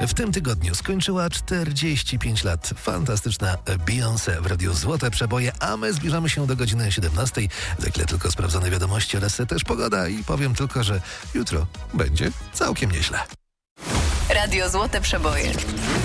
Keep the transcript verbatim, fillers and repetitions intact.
W tym tygodniu skończyła czterdzieści pięć lat. Fantastyczna Beyoncé w Radiu Złote Przeboje, a my zbliżamy się do godziny siedemnastej. Za chwilę tylko sprawdzone wiadomości oraz też pogoda i powiem tylko, że jutro będzie całkiem nieźle. Radio Złote Przeboje.